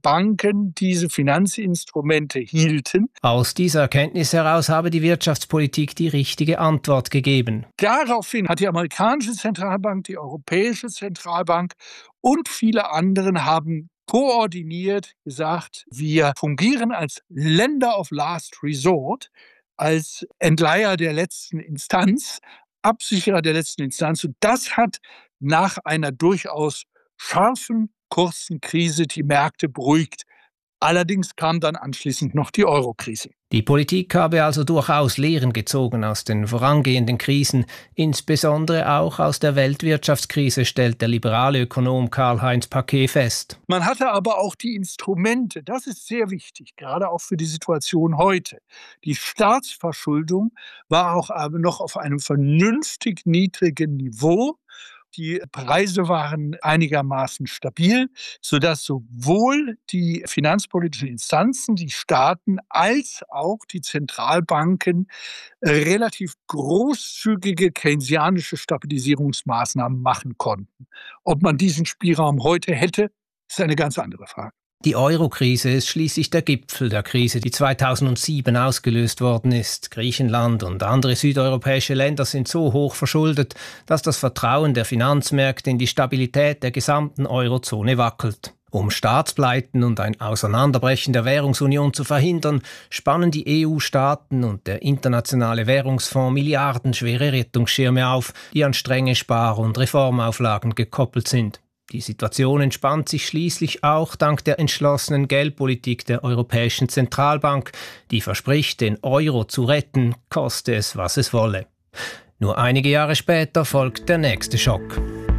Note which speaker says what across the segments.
Speaker 1: Banken diese Finanzinstrumente hielten.
Speaker 2: Aus dieser Erkenntnis heraus habe die Wirtschaftspolitik die richtige Antwort gegeben.
Speaker 1: Daraufhin hat die amerikanische Zentralbank, die Europäische Zentralbank und viele andere haben koordiniert gesagt, wir fungieren als Lender of Last Resort, als Entleiher der letzten Instanz, Absicherer der letzten Instanz. Und das hat nach einer durchaus scharfen, kurzen Krise die Märkte beruhigt. Allerdings kam dann anschließend noch die Euro-Krise.
Speaker 2: Die Politik habe also durchaus Lehren gezogen aus den vorangehenden Krisen, insbesondere auch aus der Weltwirtschaftskrise, stellt der liberale Ökonom Karl-Heinz Paquet fest.
Speaker 1: Man hatte aber auch die Instrumente, das ist sehr wichtig, gerade auch für die Situation heute. Die Staatsverschuldung war auch aber noch auf einem vernünftig niedrigen Niveau. Die Preise waren einigermaßen stabil, sodass sowohl die finanzpolitischen Instanzen, die Staaten, als auch die Zentralbanken relativ großzügige keynesianische Stabilisierungsmaßnahmen machen konnten. Ob man diesen Spielraum heute hätte, ist eine ganz andere Frage.
Speaker 2: Die Euro-Krise ist schließlich der Gipfel der Krise, die 2007 ausgelöst worden ist. Griechenland und andere südeuropäische Länder sind so hoch verschuldet, dass das Vertrauen der Finanzmärkte in die Stabilität der gesamten Eurozone wackelt. Um Staatspleiten und ein Auseinanderbrechen der Währungsunion zu verhindern, spannen die EU-Staaten und der Internationale Währungsfonds milliardenschwere Rettungsschirme auf, die an strenge Spar- und Reformauflagen gekoppelt sind. Die Situation entspannt sich schließlich auch dank der entschlossenen Geldpolitik der Europäischen Zentralbank, die verspricht, den Euro zu retten, koste es, was es wolle. Nur einige Jahre später folgt der nächste Schock.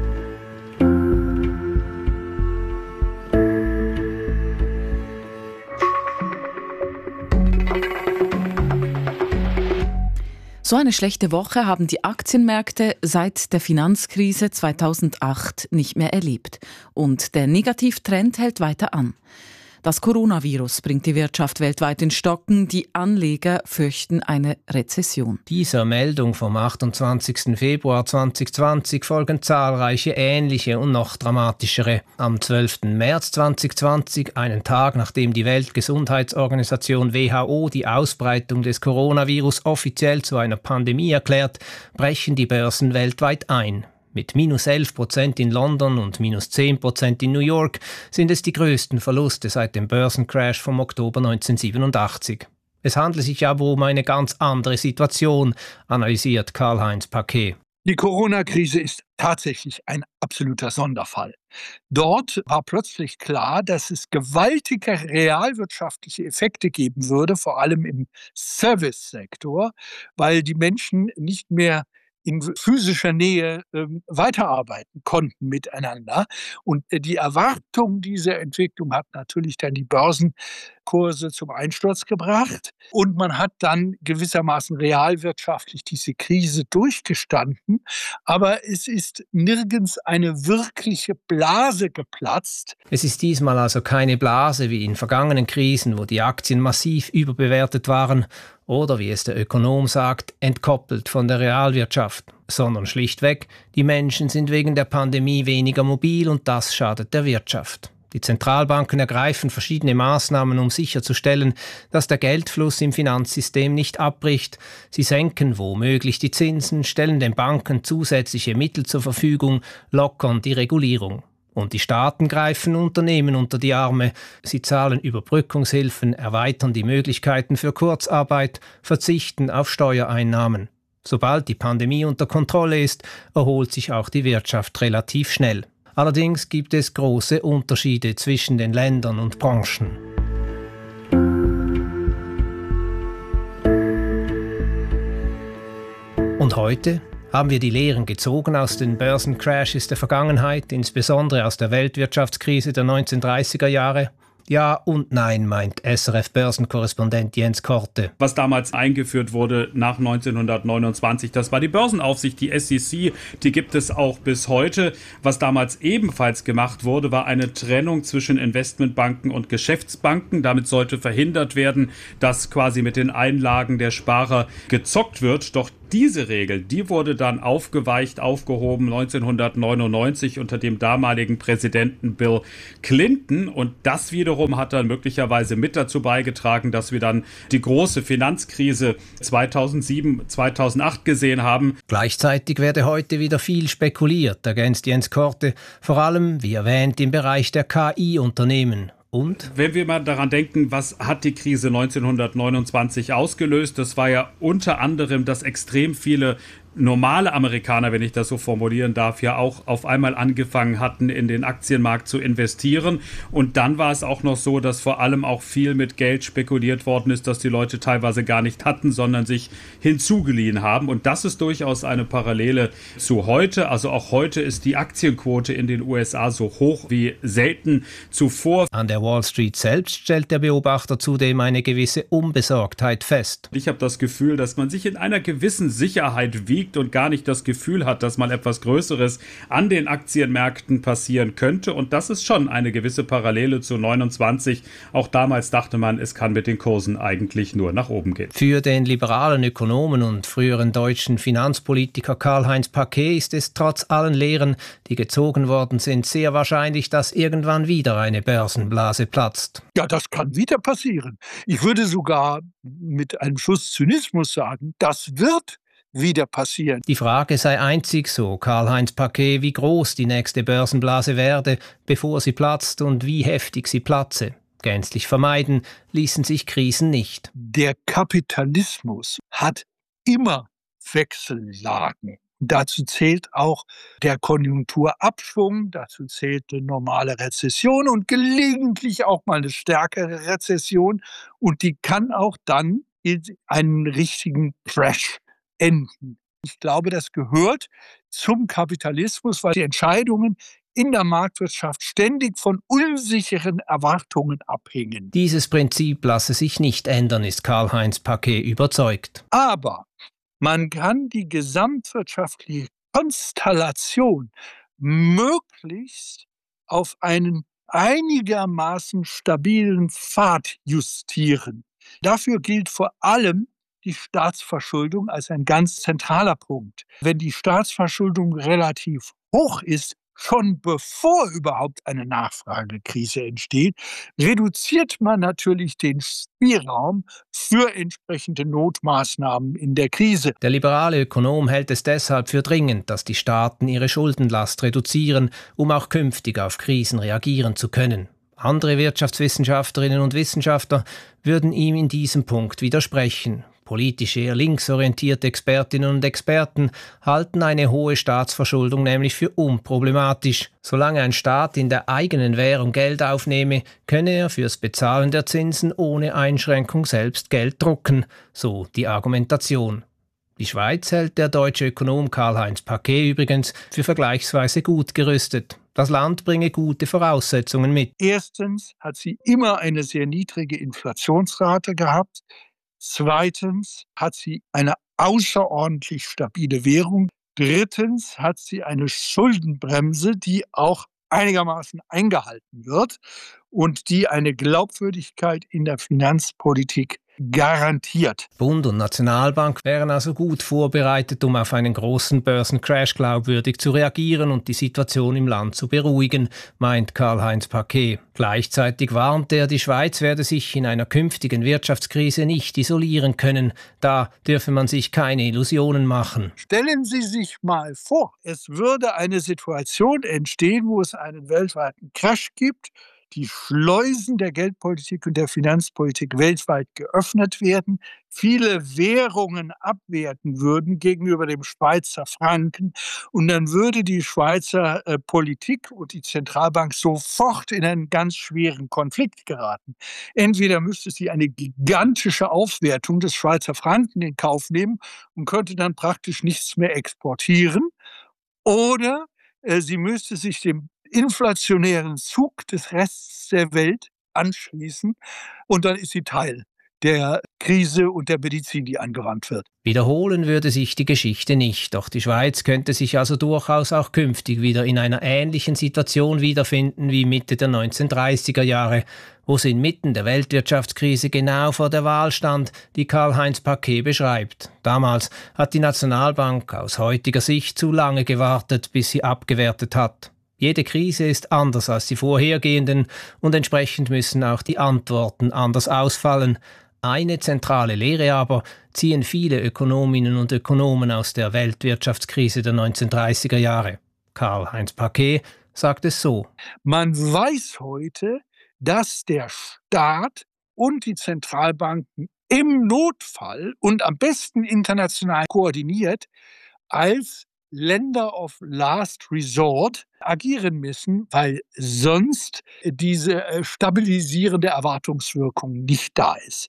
Speaker 3: So eine schlechte Woche haben die Aktienmärkte seit der Finanzkrise 2008 nicht mehr erlebt. Und der Negativtrend hält weiter an. Das Coronavirus bringt die Wirtschaft weltweit in Stocken. Die Anleger fürchten eine Rezession.
Speaker 2: Dieser Meldung vom 28. Februar 2020 folgen zahlreiche ähnliche und noch dramatischere. Am 12. März 2020, einen Tag nachdem die Weltgesundheitsorganisation WHO die Ausbreitung des Coronavirus offiziell zu einer Pandemie erklärt, brechen die Börsen weltweit ein. Mit -11% in London und -10% in New York sind es die größten Verluste seit dem Börsencrash vom Oktober 1987. Es handelt sich aber um eine ganz andere Situation, analysiert Karl-Heinz Paquet.
Speaker 1: Die Corona-Krise ist tatsächlich ein absoluter Sonderfall. Dort war plötzlich klar, dass es gewaltige realwirtschaftliche Effekte geben würde, vor allem im Service-Sektor, weil die Menschen nicht mehr in physischer Nähe weiterarbeiten konnten miteinander. Und die Erwartung dieser Entwicklung hat natürlich dann die Börsenkurse zum Einsturz gebracht. Und man hat dann gewissermaßen realwirtschaftlich diese Krise durchgestanden. Aber es ist nirgends eine wirkliche Blase geplatzt.
Speaker 2: Es ist diesmal also keine Blase wie in vergangenen Krisen, wo die Aktien massiv überbewertet waren, oder wie es der Ökonom sagt, entkoppelt von der Realwirtschaft, sondern schlichtweg, die Menschen sind wegen der Pandemie weniger mobil und das schadet der Wirtschaft. Die Zentralbanken ergreifen verschiedene Maßnahmen, um sicherzustellen, dass der Geldfluss im Finanzsystem nicht abbricht. Sie senken womöglich die Zinsen, stellen den Banken zusätzliche Mittel zur Verfügung, lockern die Regulierung. Und die Staaten greifen Unternehmen unter die Arme. Sie zahlen Überbrückungshilfen, erweitern die Möglichkeiten für Kurzarbeit, verzichten auf Steuereinnahmen. Sobald die Pandemie unter Kontrolle ist, erholt sich auch die Wirtschaft relativ schnell. Allerdings gibt es große Unterschiede zwischen den Ländern und Branchen. Und heute? Haben wir die Lehren gezogen aus den Börsencrashes der Vergangenheit, insbesondere aus der Weltwirtschaftskrise der 1930er Jahre? Ja und nein, meint SRF-Börsenkorrespondent Jens Korte.
Speaker 4: Was damals eingeführt wurde nach 1929, das war die Börsenaufsicht, die SEC, die gibt es auch bis heute. Was damals ebenfalls gemacht wurde, war eine Trennung zwischen Investmentbanken und Geschäftsbanken. Damit sollte verhindert werden, dass quasi mit den Einlagen der Sparer gezockt wird. Doch Diese Regel, die wurde dann aufgehoben 1999 unter dem damaligen Präsidenten Bill Clinton. Und das wiederum hat dann möglicherweise mit dazu beigetragen, dass wir dann die große Finanzkrise 2007, 2008 gesehen haben.
Speaker 2: Gleichzeitig werde heute wieder viel spekuliert, ergänzt Jens Korte, vor allem, wie erwähnt, im Bereich der KI-Unternehmen. Und?
Speaker 4: Wenn wir mal daran denken, was hat die Krise 1929 ausgelöst, das war ja unter anderem, dass extrem viele normale Amerikaner, wenn ich das so formulieren darf, ja auch auf einmal angefangen hatten, in den Aktienmarkt zu investieren. Und dann war es auch noch so, dass vor allem auch viel mit Geld spekuliert worden ist, das die Leute teilweise gar nicht hatten, sondern sich hinzugeliehen haben. Und das ist durchaus eine Parallele zu heute. Also auch heute ist die Aktienquote in den USA so hoch wie selten zuvor.
Speaker 2: An der Wall Street selbst stellt der Beobachter zudem eine gewisse Unbesorgtheit fest.
Speaker 4: Ich habe das Gefühl, dass man sich in einer gewissen Sicherheit wiegt und gar nicht das Gefühl hat, dass mal etwas Größeres an den Aktienmärkten passieren könnte. Und das ist schon eine gewisse Parallele zu 29. Auch damals dachte man, es kann mit den Kursen eigentlich nur nach oben gehen.
Speaker 2: Für den liberalen Ökonomen und früheren deutschen Finanzpolitiker Karl-Heinz Paquet ist es trotz allen Lehren, die gezogen worden sind, sehr wahrscheinlich, dass irgendwann wieder eine Börsenblase platzt.
Speaker 1: Ja, das kann wieder passieren. Ich würde sogar mit einem Schuss Zynismus sagen, das wird wieder passieren.
Speaker 2: Die Frage sei einzig, so Karl-Heinz Paquet, wie groß die nächste Börsenblase werde, bevor sie platzt und wie heftig sie platze. Gänzlich vermeiden ließen sich Krisen nicht.
Speaker 1: Der Kapitalismus hat immer Wechsellagen. Dazu zählt auch der Konjunkturabschwung, dazu zählt eine normale Rezession und gelegentlich auch mal eine stärkere Rezession. Und die kann auch dann in einen richtigen Crash enden. Ich glaube, das gehört zum Kapitalismus, weil die Entscheidungen in der Marktwirtschaft ständig von unsicheren Erwartungen abhängen.
Speaker 2: Dieses Prinzip lasse sich nicht ändern, ist Karl-Heinz Paquet überzeugt.
Speaker 1: Aber man kann die gesamtwirtschaftliche Konstellation möglichst auf einen einigermaßen stabilen Pfad justieren. Dafür gilt vor allem die Staatsverschuldung als ein ganz zentraler Punkt. Wenn die Staatsverschuldung relativ hoch ist, schon bevor überhaupt eine Nachfragekrise entsteht, reduziert man natürlich den Spielraum für entsprechende Notmaßnahmen in der Krise.
Speaker 2: Der liberale Ökonom hält es deshalb für dringend, dass die Staaten ihre Schuldenlast reduzieren, um auch künftig auf Krisen reagieren zu können. Andere Wirtschaftswissenschaftlerinnen und Wissenschaftler würden ihm in diesem Punkt widersprechen. Politisch eher linksorientierte Expertinnen und Experten halten eine hohe Staatsverschuldung nämlich für unproblematisch. Solange ein Staat in der eigenen Währung Geld aufnehme, könne er fürs Bezahlen der Zinsen ohne Einschränkung selbst Geld drucken, so die Argumentation. Die Schweiz hält der deutsche Ökonom Karl-Heinz Paquet übrigens für vergleichsweise gut gerüstet. Das Land bringe gute Voraussetzungen mit.
Speaker 1: Erstens hat sie immer eine sehr niedrige Inflationsrate gehabt. Zweitens hat sie eine außerordentlich stabile Währung. Drittens hat sie eine Schuldenbremse, die auch einigermaßen eingehalten wird und die eine Glaubwürdigkeit in der Finanzpolitik garantiert.
Speaker 2: Bund und Nationalbank wären also gut vorbereitet, um auf einen großen Börsencrash glaubwürdig zu reagieren und die Situation im Land zu beruhigen, meint Karl-Heinz Paquet. Gleichzeitig warnt er, die Schweiz werde sich in einer künftigen Wirtschaftskrise nicht isolieren können. Da dürfe man sich keine Illusionen machen.
Speaker 1: Stellen Sie sich mal vor, es würde eine Situation entstehen, wo es einen weltweiten Crash gibt, die Schleusen der Geldpolitik und der Finanzpolitik weltweit geöffnet werden, viele Währungen abwerten würden gegenüber dem Schweizer Franken und dann würde die Schweizer Politik und die Zentralbank sofort in einen ganz schweren Konflikt geraten. Entweder müsste sie eine gigantische Aufwertung des Schweizer Franken in Kauf nehmen und könnte dann praktisch nichts mehr exportieren, oder sie müsste sich dem inflationären Zug des Rests der Welt anschließen und dann ist sie Teil der Krise und der Medizin, die angewandt wird.
Speaker 2: Wiederholen würde sich die Geschichte nicht, doch die Schweiz könnte sich also durchaus auch künftig wieder in einer ähnlichen Situation wiederfinden wie Mitte der 1930er Jahre, wo sie inmitten der Weltwirtschaftskrise genau vor der Wahl stand, die Karl-Heinz Pacquet beschreibt. Damals hat die Nationalbank aus heutiger Sicht zu lange gewartet, bis sie abgewertet hat. Jede Krise ist anders als die vorhergehenden und entsprechend müssen auch die Antworten anders ausfallen. Eine zentrale Lehre aber ziehen viele Ökonominnen und Ökonomen aus der Weltwirtschaftskrise der 1930er Jahre. Karl-Heinz Pacquet sagt es so:
Speaker 1: Man weiß heute, dass der Staat und die Zentralbanken im Notfall und am besten international koordiniert als Länder of Last Resort agieren müssen, weil sonst diese stabilisierende Erwartungswirkung nicht da ist.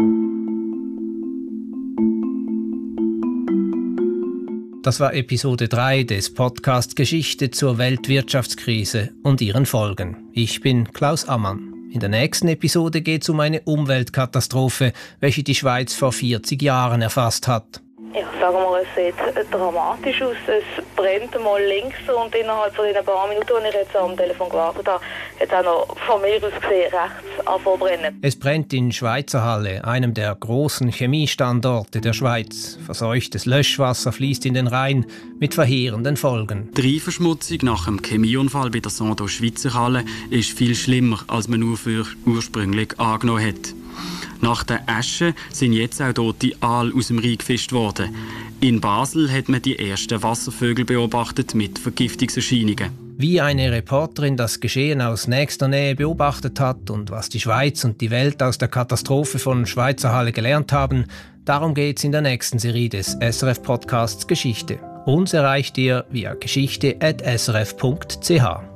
Speaker 2: Das war Episode 3 des Podcasts Geschichte zur Weltwirtschaftskrise und ihren Folgen. Ich bin Klaus Ammann. In der nächsten Episode geht es um eine Umweltkatastrophe, welche die Schweiz vor 40 Jahren erfasst hat.
Speaker 5: Ja, sagen wir, es sieht dramatisch aus. Es brennt mal links und innerhalb von den paar Minuten, als ich jetzt am Telefon gewartet habe, hat es auch noch von mir aus gesehen rechts angefangen zu brennen.
Speaker 2: Es brennt in Schweizerhalle, einem der großen Chemiestandorte der Schweiz. Verseuchtes Löschwasser fließt in den Rhein mit verheerenden Folgen.
Speaker 6: Die Rheinverschmutzung nach dem Chemieunfall bei der Sandoz Schweizerhalle ist viel schlimmer, als man nur für ursprünglich angenommen hat. Nach der Asche sind jetzt auch tote Aale aus dem Rhein gefischt worden. In Basel hat man die ersten Wasservögel beobachtet mit Vergiftungserscheinungen.
Speaker 2: Wie eine Reporterin das Geschehen aus nächster Nähe beobachtet hat und was die Schweiz und die Welt aus der Katastrophe von Schweizerhalle gelernt haben, darum geht's in der nächsten Serie des SRF-Podcasts Geschichte. Uns erreicht ihr via geschichte@srf.ch.